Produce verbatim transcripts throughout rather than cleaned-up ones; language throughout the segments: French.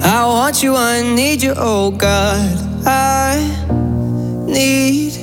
I want you, I need you, oh God. I need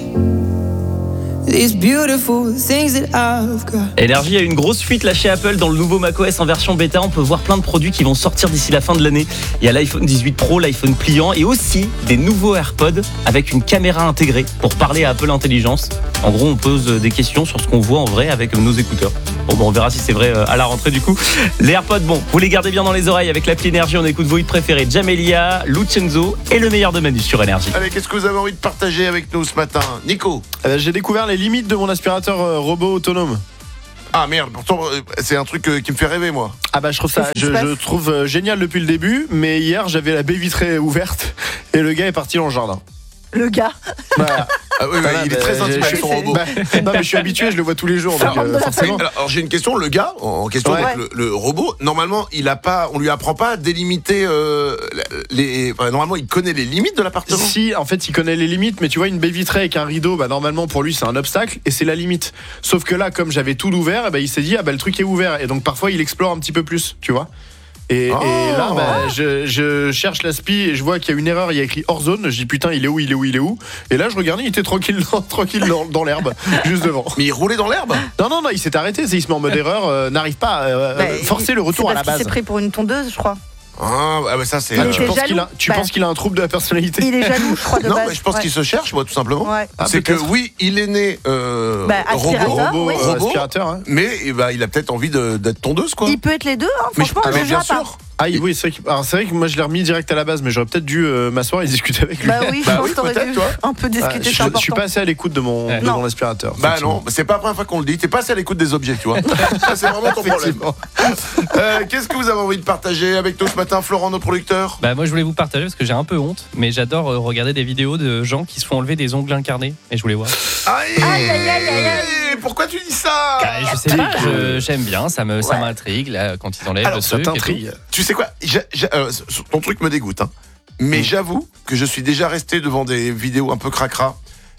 these beautiful things that I've got. Énergie a une grosse fuite là chez Apple dans le nouveau macOS en version bêta. On peut voir plein de produits qui vont sortir d'ici la fin de l'année. Il y a l'iPhone dix-huit Pro, l'iPhone pliant et aussi des nouveaux AirPods avec une caméra intégrée pour parler à Apple Intelligence. En gros, on pose des questions sur ce qu'on voit en vrai avec nos écouteurs. Bon, bon on verra si c'est vrai à la rentrée du coup. Les AirPods, bon, vous les gardez bien dans les oreilles avec l'appli Énergie. On écoute vos hits préférés, Jamelia, Lucenzo et le meilleur de Manu sur Énergie. Allez, qu'est-ce que vous avez envie de partager avec nous ce matin, Nico? euh, J'ai découvert les limites de mon aspirateur euh, robot autonome. Ah merde, pourtant c'est un truc euh, qui me fait rêver moi. Ah bah je trouve ça, je, je trouve euh, génial depuis le début, mais hier j'avais la baie vitrée ouverte et le gars est parti dans le jardin. Le gars. Voilà. Ah oui, Voilà, il est bah, très intime avec je- son robot. bah, non mais je suis habitué, je le vois tous les jours, Ça donc rentre euh, de la forcément. Alors, alors, j'ai une question, le gars en question, Ouais. donc, le, le robot, normalement il a pas, on lui apprend pas à délimiter euh, les, enfin, normalement il connaît les limites de l'appartement. Si, en fait, il connaît les limites, mais tu vois, une baie vitrée avec un rideau, bah normalement pour lui c'est un obstacle et c'est la limite. Sauf que là, comme j'avais tout ouvert, eh ben, il s'est dit ah bah le truc est ouvert et donc parfois il explore un petit peu plus, tu vois. Et, Oh. et là, bah, je, je cherche l'aspi et je vois qu'il y a une erreur, il y a écrit hors zone. Je dis putain, il est où, il est où, il est où? Et là, je regardais, il était tranquille, dans, tranquille dans, dans l'herbe, juste devant. Mais il roulait dans l'herbe. Non, non, non, il s'est arrêté, c'est- il se met en mode erreur, euh, n'arrive pas à euh, Bah, forcer le retour c'est à la parce qu'il base. s'est pris pour une tondeuse, je crois. Ah, ah bah ça c'est. Ah, Il tu était penses qu'il a, jaloux. tu Bah. penses qu'il a un trouble de la personnalité? Il est jaloux, je crois, de Non, base. mais je pense Ouais. qu'il se cherche, moi, tout simplement. Ouais. Ah, c'est que peut-être. oui, il est né euh, Bah, aspirateur, robot, Robot, oui. euh, Robot. aspirateur, hein. mais eh ben, il a peut-être envie de- d'être tondeuse, quoi. Il peut être les deux, hein, Mais je- franchement, ah, mais je bien vois pas. sûr. Ah oui, c'est vrai, que, alors, c'est vrai que moi je l'ai remis direct à la base, mais j'aurais peut-être dû euh, m'asseoir et discuter avec lui. Bah oui, je Bah pense oui, que t'aurais peut-être, dû toi. un peu Ah, discuter, je, c'est je important. suis pas assez à l'écoute de mon, Ouais. de Non. mon aspirateur. Bah effectivement. non, c'est pas la première fois qu'on le dit. T'es pas assez à l'écoute des objets, tu vois. Ça, c'est vraiment ton problème. Effectivement. Euh, Qu'est-ce que vous avez envie de partager avec nous ce matin, Florent, nos producteurs? Bah moi je voulais vous partager parce que j'ai un peu honte, mais j'adore euh, regarder des vidéos de gens qui se font enlever des ongles incarnés et je voulais voir. Aïe, Aïe, aïe, aïe, aïe, aïe. Pourquoi tu dis ça? Bah, je sais pas, je- j'aime bien, ça me ça Ouais. m'intrigue là quand ils enlèvent Alors, le Ça truc. et tout. t'intrigue. Tu sais quoi? J'ai- j'ai- euh, ton truc me dégoûte, hein. Mais j'avoue que je suis déjà resté devant des vidéos un peu cracra.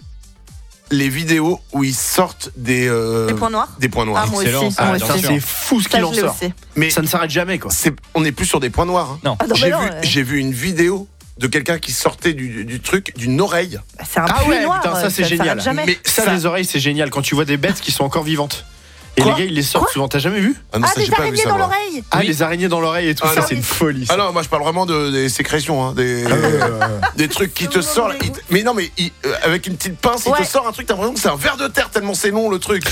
Les vidéos où ils sortent des euh, Des points noirs. des points noirs. Ah, moi Excellent, aussi. ça, moi bien Ça, aussi. sûr. c'est fou ce Ça, qu'il je en l'ai sort. aussi. Mais Ça ne s'arrête jamais, quoi. c'est, on n'est plus sur des points noirs. Hein. Non. Ah, non, J'ai mais non, vu, ouais. j'ai vu une vidéo de quelqu'un qui sortait du, du truc d'une oreille. C'est un Ah puits ouais, noir. putain, ça c'est s'arrête génial. jamais. Mais Ça, ça- les oreilles, c'est génial quand tu vois des bêtes qui sont encore vivantes. Et Quoi les gars, ils les sortent souvent. T'as jamais vu? Ah non, Ah, ça, des j'ai pas vu araignées ça, dans moi. l'oreille. Ah, Oui. les araignées dans l'oreille et tout Ah ça, non. c'est une folie. Ah ça. non, moi je parle vraiment de, des sécrétions, hein, des, des trucs qui te sortent. il te- Mais non, mais il- euh, avec une petite pince, il Ouais. te sort un truc, t'as l'impression que c'est un ver de terre tellement c'est long le truc.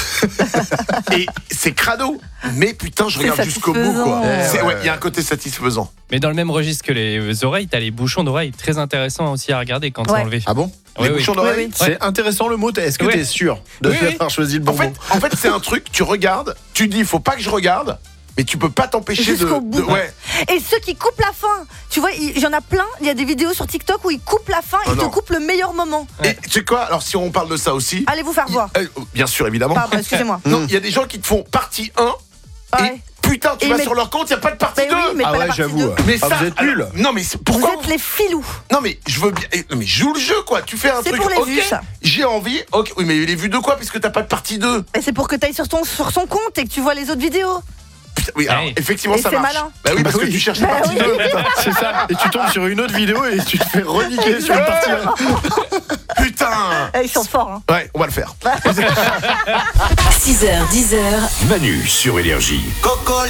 Et c'est crado. Mais putain, je C'est regarde jusqu'au bout, quoi. satisfaisant. C'est- Ouais, ouais, ouais. il y a un côté satisfaisant. Mais dans le même registre que les oreilles, t'as les bouchons d'oreilles, très intéressant aussi à regarder quand Ouais. c'est enlevé. Ah bon? Les Oui, oui. bouchons d'oreille. Oui, C'est intéressant le mot. Est-ce que Ouais. t'es sûr de Oui, oui. avoir choisi le En bon fait, mot? en fait, c'est un truc, tu regardes, tu dis, faut pas que je regarde, mais tu peux pas t'empêcher de, Jusqu'au bout. de- Ouais. Et ceux qui coupent la fin, tu vois, il y en a plein. Il y a des vidéos sur TikTok où ils coupent la fin, Oh ils te non. coupent le meilleur moment. Et tu sais quoi? Alors, si on parle de ça aussi. Allez vous faire il- voir. euh, bien sûr, évidemment. Pardon, excusez-moi. Non, il y a des gens qui te font partie un. Ouais. Et putain, tu Et vas mais- sur leur compte, il n'y a pas de partie Mais deux. oui, mais Ah pas la ouais, partie j'avoue. deux. Mais Ah, ça, vous êtes alors- nuls. Non, mais c'est- Vous pourquoi êtes les filous. Non, mais je veux bien. eh, Non, mais joue le jeu, quoi. Tu fais un C'est truc. pour les ok, vues, ça. J'ai envie. Ok, oui, mais les vues de quoi? Puisque t'as pas de partie deux. Et c'est pour que tu ailles sur, ton, sur son compte et que tu vois les autres vidéos. Putain, oui, alors, Hey. effectivement, Et ça c'est marche. malin. Bah oui, parce Bah que oui. tu cherches Bah la partie oui. deux. putain. C'est ça. Et tu tombes sur une autre vidéo et tu te fais reniquer sur une partie. Putain. Eh, ils sont forts. Hein. Ouais, on va le faire. six heures, dix heures. Manu sur Énergie. Coco.